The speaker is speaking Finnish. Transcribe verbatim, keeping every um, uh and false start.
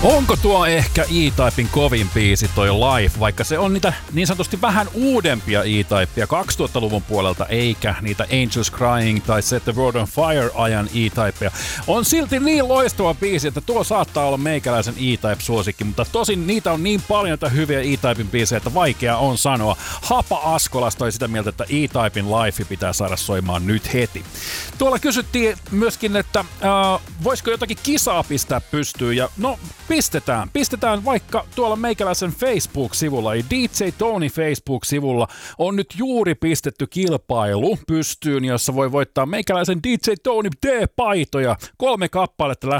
Onko tuo ehkä E-Typen kovin biisi toi Life, vaikka se on niitä niin sanotusti vähän uudempia E-Typeja kaksituhattaluvun puolelta, eikä niitä Angels Crying tai Set the World on Fire-ajan E-Typeja. On silti niin loistava biisi, että tuo saattaa olla meikäläisen E-Type-suosikki, mutta tosin niitä on niin paljon näitä hyviä E-Typen biisejä, että vaikea on sanoa. Hapa Askolasta oli sitä mieltä, että E-Typen Life pitää saada soimaan nyt heti. Tuolla kysyttiin myöskin, että äh, voisiko jotakin kisaa pistää pystyyn, ja no pistetään. Pistetään vaikka tuolla meikäläisen Facebook-sivulla, eli D J Tony Facebook-sivulla on nyt juuri pistetty kilpailu pystyyn, jossa voi voittaa meikäläisen D J Tony D-paitoja. Kolme kappaletta lähtee